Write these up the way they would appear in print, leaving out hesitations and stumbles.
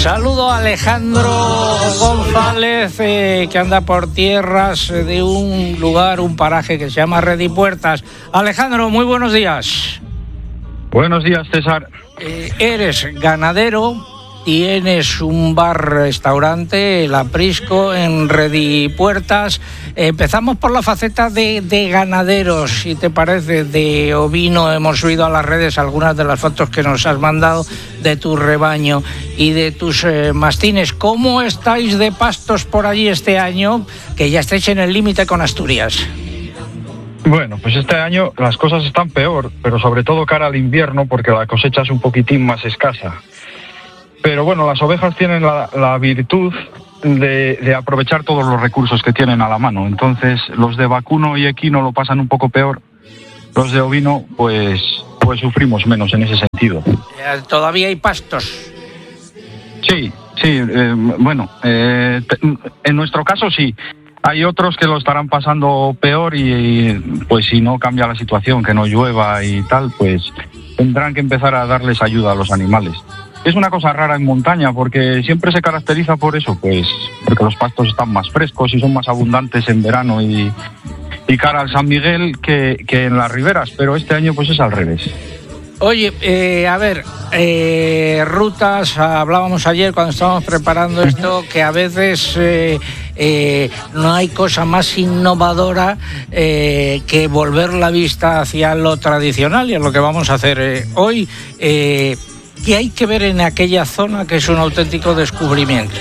Saludo a Alejandro González, que anda por tierras de un lugar, un paraje que se llama Redipuertas. Alejandro, muy buenos días. Buenos días, César. Eres ganadero, tienes un bar-restaurante, el Aprisco, en Redipuertas. Empezamos por la faceta de ganaderos, si te parece, de ovino. Hemos subido a las redes algunas de las fotos que nos has mandado de tu rebaño y de tus mastines. ¿Cómo estáis de pastos por allí este año, que ya estáis en el límite con Asturias? Bueno, pues este año las cosas están peor, pero sobre todo cara al invierno, porque la cosecha es un poquitín más escasa. Pero bueno, las ovejas tienen la virtud de aprovechar todos los recursos que tienen a la mano. Entonces, los de vacuno y equino lo pasan un poco peor. Los de ovino, pues sufrimos menos en ese sentido. ¿Todavía hay pastos? Sí, en nuestro caso sí. Hay otros que lo estarán pasando peor y pues si no cambia la situación, que no llueva y tal, pues tendrán que empezar a darles ayuda a los animales. Es una cosa rara en montaña porque siempre se caracteriza por eso, pues porque los pastos están más frescos y son más abundantes en verano y cara al San Miguel que en las riberas, pero este año pues es al revés. Oye, rutas, hablábamos ayer cuando estábamos preparando esto, que a veces no hay cosa más innovadora que volver la vista hacia lo tradicional, y es lo que vamos a hacer hoy. ¿Qué hay que ver en aquella zona que es un auténtico descubrimiento?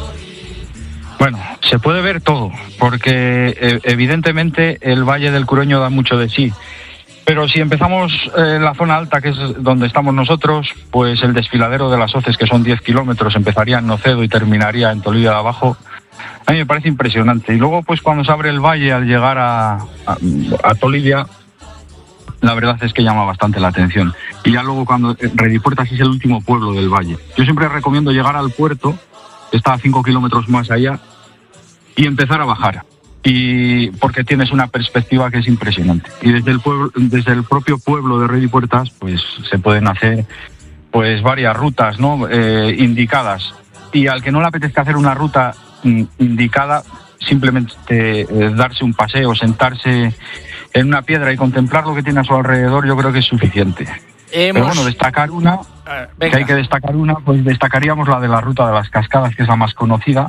Bueno, se puede ver todo, porque evidentemente el Valle del Curoño da mucho de sí. Pero si empezamos en la zona alta, que es donde estamos nosotros, pues el desfiladero de las Hoces, que son 10 kilómetros, empezaría en Nocedo y terminaría en Tolivia de Abajo. A mí me parece impresionante. Y luego, pues cuando se abre el valle al llegar a Tolivia, la verdad es que llama bastante la atención. Y ya luego cuando Redipuertas es el último pueblo del valle. Yo siempre recomiendo llegar al puerto, que está a 5 kilómetros más allá, y empezar a bajar. Y porque tienes una perspectiva que es impresionante. Y desde el propio pueblo de Redipuertas, pues se pueden hacer pues varias rutas, ¿no? Indicadas. Y al que no le apetezca hacer una ruta indicada, simplemente darse un paseo, sentarse en una piedra y contemplar lo que tiene a su alrededor, yo creo que es suficiente. Pero bueno, destacar una, que hay que destacar una, pues destacaríamos la de la Ruta de las Cascadas, que es la más conocida.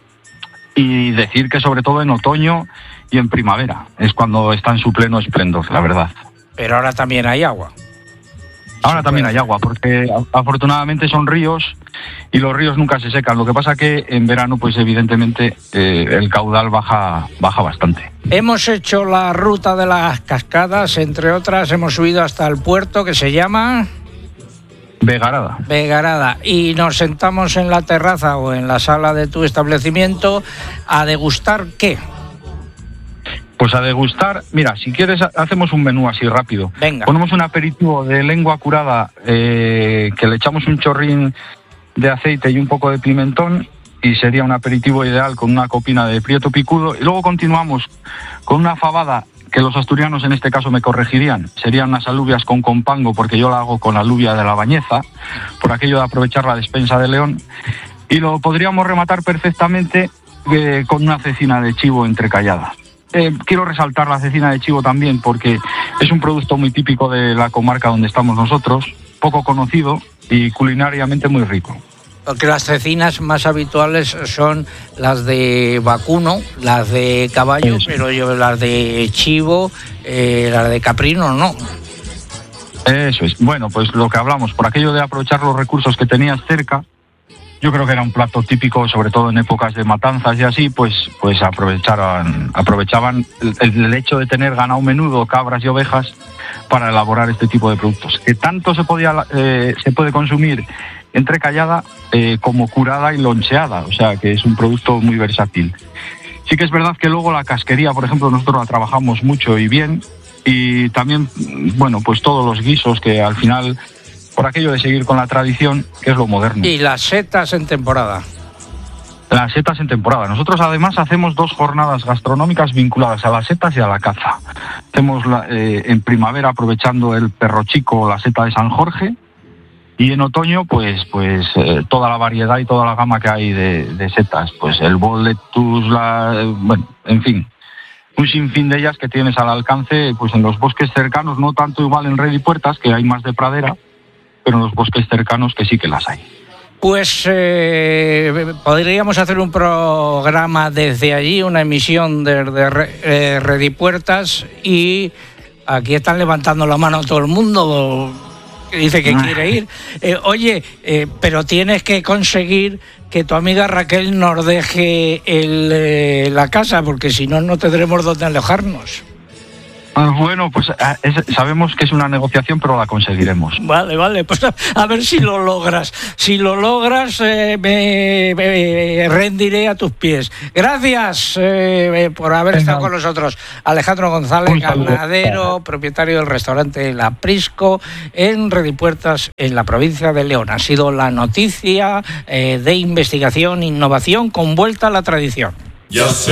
Y decir que sobre todo en otoño y en primavera es cuando está en su pleno esplendor, la verdad. Pero ahora también hay agua. Ahora también hay agua, porque afortunadamente son ríos y los ríos nunca se secan. Lo que pasa que en verano, pues evidentemente el caudal baja bastante. Hemos hecho la Ruta de las Cascadas, entre otras, hemos subido hasta el puerto que se llama Vegarada, y nos sentamos en la terraza o en la sala de tu establecimiento a degustar ¿qué? Pues a degustar, mira, si quieres hacemos un menú así rápido. Venga. Ponemos un aperitivo de lengua curada, que le echamos un chorrín de aceite y un poco de pimentón, y sería un aperitivo ideal con una copina de prieto picudo, y luego continuamos con una fabada que los asturianos en este caso me corregirían, serían unas alubias con compango, porque yo la hago con alubia de la Bañeza, por aquello de aprovechar la despensa de León, y lo podríamos rematar perfectamente con una cecina de chivo entrecallada. Quiero resaltar la cecina de chivo también, porque es un producto muy típico de la comarca donde estamos nosotros, poco conocido y culinariamente muy rico. Porque las cecinas más habituales son las de vacuno, las de caballo, eso. Pero yo las de chivo, las de caprino, no. Eso es. Bueno, pues lo que hablamos, por aquello de aprovechar los recursos que tenías cerca, yo creo que era un plato típico, sobre todo en épocas de matanzas y así, pues aprovechaban el hecho de tener ganado menudo, cabras y ovejas para elaborar este tipo de productos. Que tanto se puede consumir entrecallada como curada y loncheada, o sea que es un producto muy versátil. Sí que es verdad que luego la casquería, por ejemplo, nosotros la trabajamos mucho y bien, y también, bueno, pues todos los guisos que al final, por aquello de seguir con la tradición, que es lo moderno. Y las setas en temporada. Las setas en temporada. Nosotros además hacemos 2 jornadas gastronómicas vinculadas a las setas y a la caza. Hacemos en primavera aprovechando el perro chico, la seta de San Jorge, Y en otoño, pues toda la variedad y toda la gama que hay de setas, pues el boletus, en fin, un sinfín de ellas que tienes al alcance, pues en los bosques cercanos, no tanto igual en Redipuertas, que hay más de pradera, pero en los bosques cercanos que sí que las hay. Pues podríamos hacer un programa desde allí, una emisión de Redipuertas, y aquí están levantando la mano a todo el mundo que dice que quiere ir. Oye, pero tienes que conseguir que tu amiga Raquel nos deje la casa, porque si no, no tendremos dónde alojarnos. Bueno, pues sabemos que es una negociación, pero la conseguiremos. Vale, pues a ver si lo logras. Si lo logras, me rendiré a tus pies. Gracias por haber estado con nosotros. Alejandro González, ganadero, propietario del restaurante El Aprisco en Redipuertas, en la provincia de León. Ha sido la noticia de investigación, innovación con vuelta a la tradición.